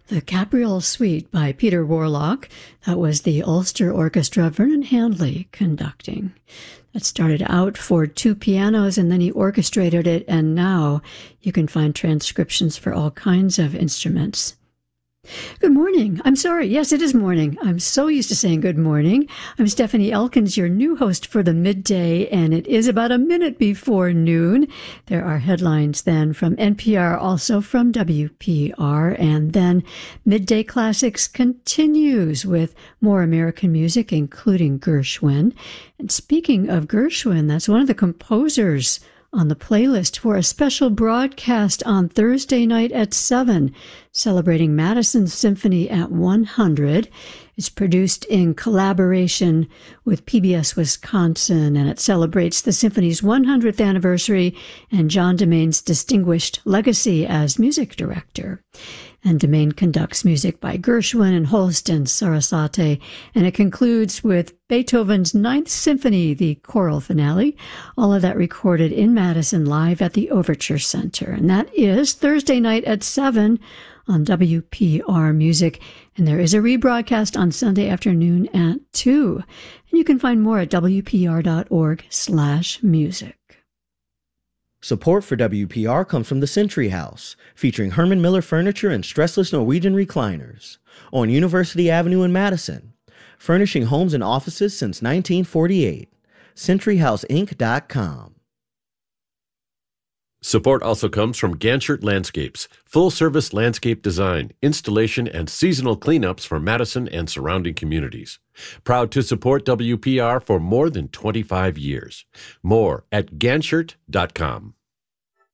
The Capriole Suite by Peter Warlock. That was the Ulster Orchestra, Vernon Handley conducting. That started out for two pianos and then he orchestrated it, and now you can find transcriptions for all kinds of instruments. Good morning. I'm sorry. Yes, it is morning. I'm so used to saying good morning. I'm Stephanie Elkins, your new host for the midday, and it is about a minute before noon. There are headlines then from NPR, also from WPR, and then Midday Classics continues with more American music, including Gershwin. And speaking of Gershwin, that's one of the composers on the playlist for a special broadcast on Thursday night at 7, celebrating Madison Symphony at 100. It's produced in collaboration with PBS Wisconsin, and it celebrates the symphony's 100th anniversary and John DeMain's distinguished legacy as music director. And DeMain conducts music by Gershwin and Holst and Sarasate, and it concludes with Beethoven's Ninth Symphony, the choral finale, all of that recorded in Madison live at the Overture Center. And that is Thursday night at 7 on WPR Music, and there is a rebroadcast on Sunday afternoon at 2. And you can find more at wpr.org/music. Support for WPR comes from the Century House, featuring Herman Miller furniture and stressless Norwegian recliners on University Avenue in Madison, furnishing homes and offices since 1948. CenturyHouseInc.com. Support also comes from Ganchert Landscapes, full-service landscape design, installation, and seasonal cleanups for Madison and surrounding communities. Proud to support WPR for more than 25 years. More at Ganchert.com.